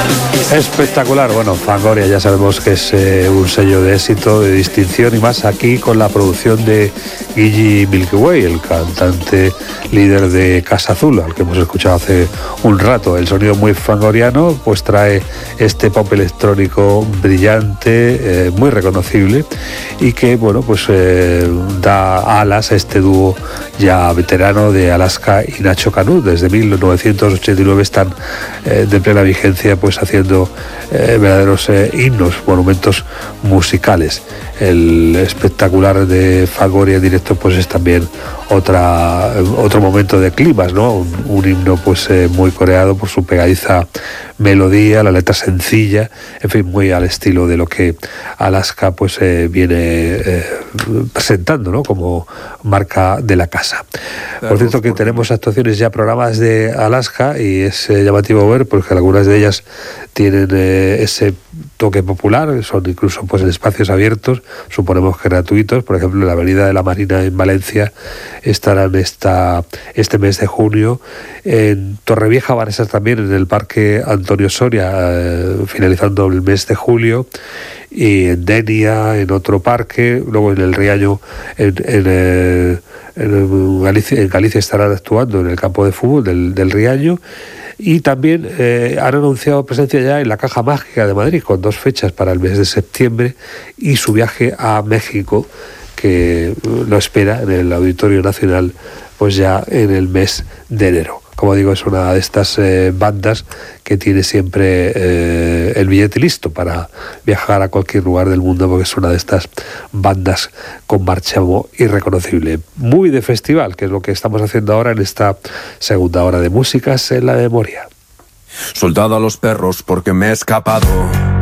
Espectacular. Bueno, Fangoria ya sabemos que es un sello de éxito, de distinción, y más aquí con la producción de Gigi Milky Way, el cantante líder de Casa Azul, al que hemos escuchado hace un rato. El sonido muy fangoriano pues trae este pop electrónico brillante, muy reconocible, y que bueno pues da alas a este dúo ya veterano de Alaska y Nacho Canut. Desde 1989 están de plena vigencia pues haciendo verdaderos himnos, monumentos musicales. El espectacular de Fangoria en directo pues es también otro momento de climas, ¿no? Un himno pues muy coreado por su pegadiza melodía, la letra sencilla, en fin, muy al estilo de lo que Alaska pues viene presentando, ¿no? Como marca de la casa. Por cierto que tenemos actuaciones ya programadas de Alaska, y es llamativo ver porque algunas de ellas tienen ese toque popular, son incluso pues en espacios abiertos, suponemos que gratuitos. Por ejemplo, en la Avenida de la Marina en Valencia estarán este mes de junio. En Torrevieja van a estar también en el Parque Antonio Soria, finalizando el mes de julio, y en Denia, en otro parque. Luego en el Riaño, en Galicia estarán actuando en el campo de fútbol del Riaño. Y también han anunciado presencia ya en la Caja Mágica de Madrid, con 2 fechas para el mes de septiembre, y su viaje a México, que lo espera en el Auditorio Nacional pues ya en el mes de enero. Como digo, es una de estas bandas que tiene siempre el billete listo para viajar a cualquier lugar del mundo, porque es una de estas bandas con marchamo irreconocible. Muy de festival, que es lo que estamos haciendo ahora en esta segunda hora de Músicas en la Memoria. Soldado a los perros porque me he escapado.